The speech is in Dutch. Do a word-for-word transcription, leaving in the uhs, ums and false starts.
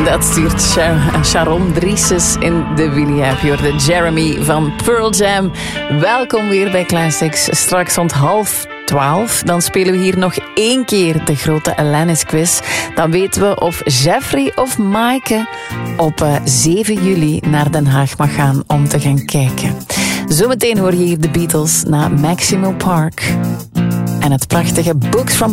Dat stuurt Char- Sharon Drieses in de Willy App. Je hoorde Jeremy van Pearl Jam. Welkom weer bij Classics. Straks rond half twaalf. Dan spelen we hier nog één keer de grote Alanis quiz. Dan weten we of Jeffrey of Maaike op uh, zeven juli naar Den Haag mag gaan om te gaan kijken. Zometeen hoor je hier de Beatles na Maximo Park. En het prachtige Books from